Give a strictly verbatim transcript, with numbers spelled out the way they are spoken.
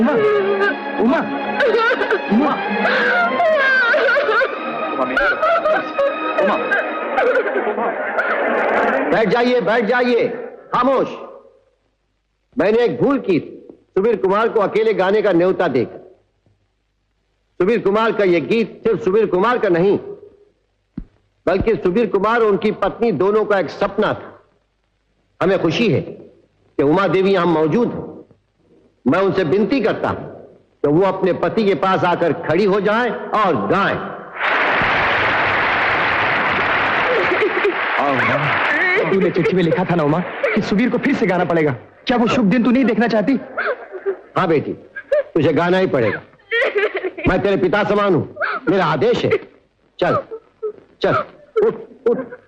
उमा, उमा, उमा, बैठ जाइए, बैठ जाइए, खामोश। मैंने एक भूल की, सुबीर कुमार को अकेले गाने का न्योता देकर। सुबीर कुमार का यह गीत सिर्फ सुबीर कुमार का नहीं, बल्कि सुबीर कुमार और उनकी पत्नी दोनों का एक सपना था। हमें खुशी है कि उमा देवी यहां मौजूद है। मैं उनसे विनती करता हूं कि वो अपने पति के पास आकर खड़ी हो जाएं और गाएं। तूने चिट्ठी में लिखा था ना उमा कि सुबीर को फिर से गाना पड़ेगा। क्या वो शुभ दिन तू नहीं देखना चाहती? हाँ बेटी, तुझे गाना ही पड़ेगा। मैं तेरे पिता समान हूं, मेरा आदेश है। चल चल, उठ उठ।